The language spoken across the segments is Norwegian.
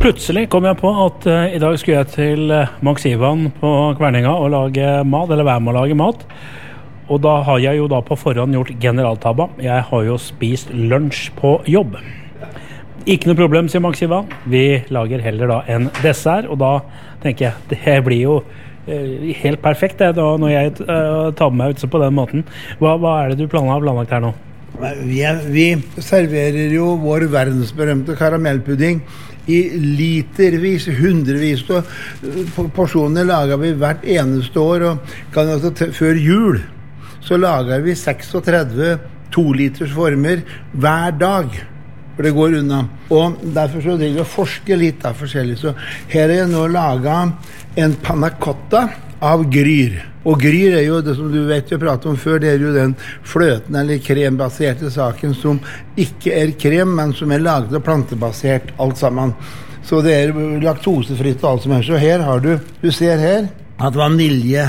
Plutselig kom jeg på at i dag skulle jeg til Max Ivan på Kverninga og lage mat, eller være med å lage mat. Og da har jeg jo da på forhånd gjort generaltabba. Jeg har jo spist lunsj på jobb. Ikke noe problem, sier Max Ivan. Vi lager heller da en dessert, og da tenker jeg, det blir jo helt perfekt det, da, når jeg tar meg ut på den måten. Hva det du har planlagt her nå? Vi serverer jo vår verdensberømte karamellpudding i litervis, hundrevis porsjoner lager vi hvert eneste år, og før jul så lager vi 36 2-liters former hver dag, for det går unna. Og derfor så driver vi å forske litt av forskjellig. Så her har jeg nå laget en panna cotta av gryr. Og gryr jo det som du vet vi pratet om før, det jo den fløten eller krembaserte saken som ikke krem, men som laget og plantebasert alt sammen. Så det laktosefritt og alt som Så her har du ser her, at vanilje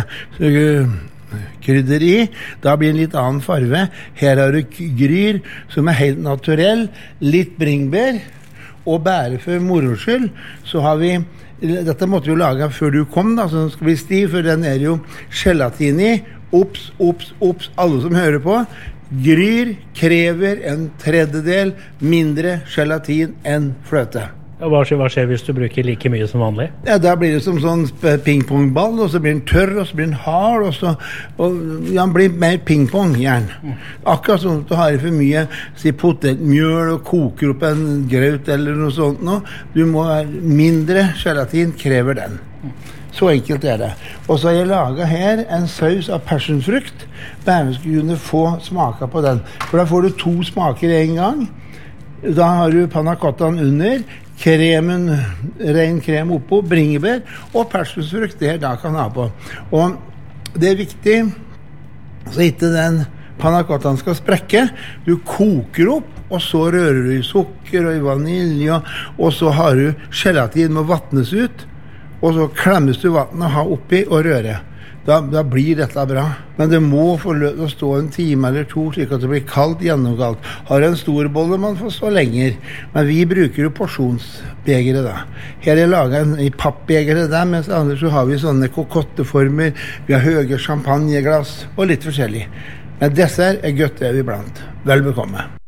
krydder i, da blir en litt annen farve. Her har du gryr som helt naturell, litt bringbær, og bare for moroskyld, så har vi dette måtte vi jo lage før du kom da, så den skal bli stiv, for den jo gelatin i. Ops, alle som hører på. Gryr krever en tredjedel mindre gelatin enn fløte. Hva skjer hvis du bruker like mye som vanlig? Ja, da blir det som sånn pingpongball, og så blir den tørr, og så blir den hard, og den blir mer pingpong, gjerne. Akkurat sånn at du har for mye potetmjøl og koker opp en grøt eller noe sånt nå. Du må mindre gelatin, krever den. Så enkelt det. Og så har jeg laget her en saus av passionfrukt, bare skal kunne få smaka på den. For da får du 2 smaker i en gang. Da har du panna cottaen under, kremen, ren krem oppå, bringebær og personsfrukt det da kan ha på. Og det viktig så ikke den panna cottaen skal sprekke. Du koker opp, og så rører du i sukker og i vanilje, og så har du gelatin med vattnes ut, og så klemmes du vattnet og ha oppi og røre. Da blir dette bra. Men det må få løp å stå en time eller 2, slik at det blir kaldt, gjennomkaldt. Har en stor bolle, man får stå lenger. Men vi bruker jo porsjonsbegere da. Her laget i pappbegere der, mens andre så har vi sånne kokotteformer. Vi har høye champagneglass og litt forskjellig. Men dessert godt det vi blant. Vel bekomme.